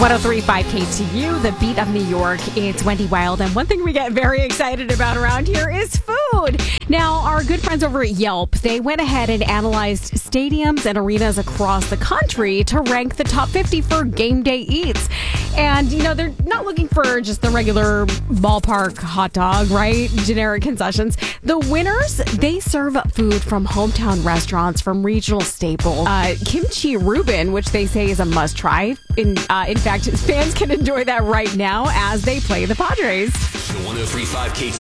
103.5 KTU, the beat of New York. It's Wendy Wild, and one thing we get very excited about around here is food. Now, our good friends over at Yelp, they went ahead and analyzed stadiums and arenas across the country to rank the top 50 for game day eats. And, they're not looking for just the regular ballpark hot dog, right? Generic concessions. The winners, they serve up food from hometown restaurants, from regional staples. Kimchi Reuben, which they say is a must-try. In fact, fans can enjoy that right now as they play the Padres. The 103.5 KTU.